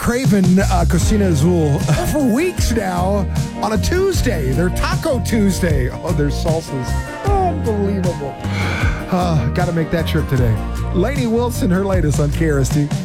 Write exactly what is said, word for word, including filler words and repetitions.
craving uh, Cocina Azul for weeks now on a Tuesday. They're Taco Tuesday. Oh, their salsas. Unbelievable. Uh, Got to make that trip today. Lainey Wilson, her latest on K R S T.